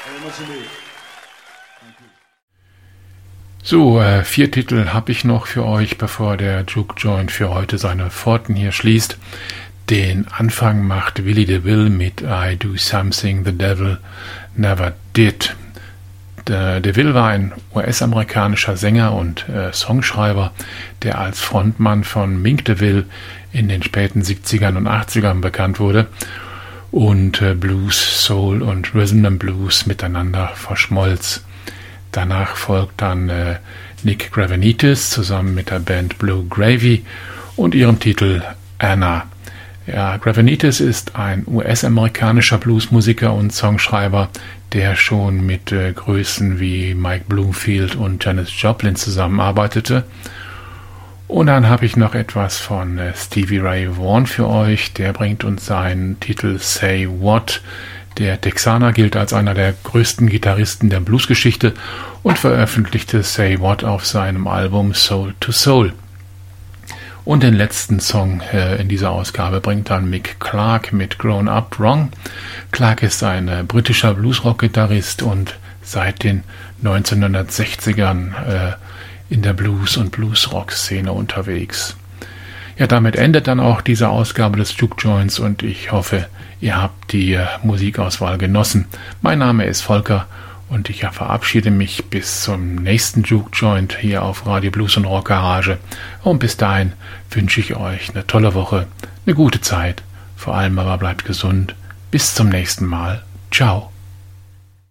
So, 4 Titel habe ich noch für euch, bevor der Juke Joint für heute seine Pforten hier schließt. Den Anfang macht Willie DeVille mit I Do Something the Devil Never Did. DeVille war ein US-amerikanischer Sänger und Songschreiber, der als Frontmann von Mink DeVille in den späten 70ern und 80ern bekannt wurde und Blues, Soul und Rhythm and Blues miteinander verschmolz. Danach folgt dann Nick Gravenites zusammen mit der Band Blue Gravy und ihrem Titel Anna. Ja, Gravenites ist ein US-amerikanischer Bluesmusiker und Songschreiber, der schon mit Größen wie Mike Bloomfield und Janis Joplin zusammenarbeitete. Und dann habe ich noch etwas von Stevie Ray Vaughan für euch. Der bringt uns seinen Titel Say What. Der Texaner gilt als einer der größten Gitarristen der Bluesgeschichte und veröffentlichte Say What auf seinem Album Soul to Soul. Und den letzten Song in dieser Ausgabe bringt dann Mick Clarke mit Grown Up Wrong. Clarke ist ein britischer Bluesrock-Gitarrist und seit den 1960ern in der Blues- und Bluesrock-Szene unterwegs. Ja, damit endet dann auch diese Ausgabe des Juke Joints und ich hoffe, ihr habt die Musikauswahl genossen. Mein Name ist Volker und ich verabschiede mich bis zum nächsten Juke Joint hier auf Radio Blues und Rock Garage. Und bis dahin wünsche ich euch eine tolle Woche, eine gute Zeit. Vor allem aber bleibt gesund. Bis zum nächsten Mal. Ciao.